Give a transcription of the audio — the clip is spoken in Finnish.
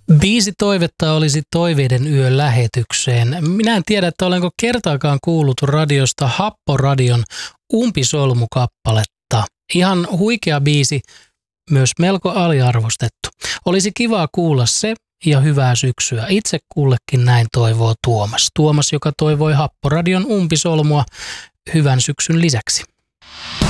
Biisi toivetta olisi Toiveiden yön lähetykseen. Minä en tiedä, että olenko kertaakaan kuullut radiosta Happoradion Umpisolmu-kappaletta. Ihan huikea biisi, myös melko aliarvostettu. Olisi kivaa kuulla se ja hyvää syksyä. Itse kullekin näin toivoo Tuomas. Tuomas, joka toivoi Happoradion Umpisolmua hyvän syksyn lisäksi.